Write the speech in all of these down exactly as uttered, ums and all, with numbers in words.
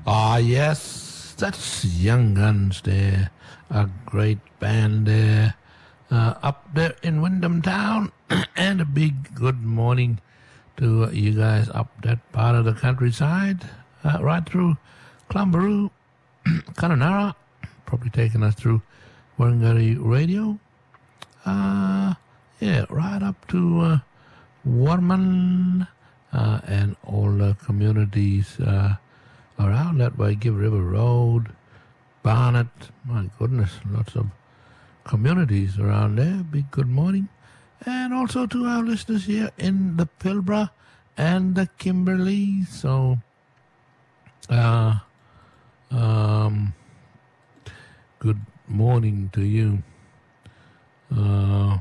Ah, yes, that's Young Guns there. A great band there. Uh, up there in Wyndham Town. And a big good morning to you guys up that part of the countryside. Uh, right through Clumbaroo, Kununurra. Probably taking us through Wurundjeri Radio. Uh, yeah, right up to uh, Warman uh, and all the communities uh, around that way. Give River Road, Barnet. My goodness, lots of communities around there. Big good morning. And also to our listeners here in the Pilbara and the Kimberley. So, uh, um, good morning to you. Uh,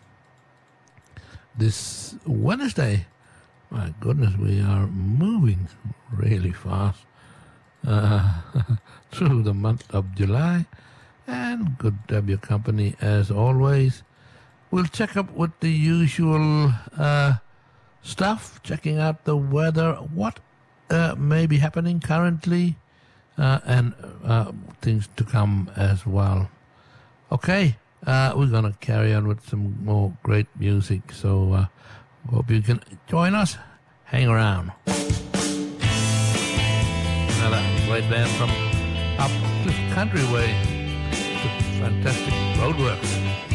this Wednesday, my goodness, we are moving really fast uh, through the month of July. And good to have your company as always. We'll check up with the usual uh, stuff, checking out the weather, what uh, may be happening currently, uh, and uh, things to come as well. Okay, uh, we're going to carry on with some more great music, so uh, hope you can join us. Hang around. Another great band from up the country way. Fantastic Roadworks.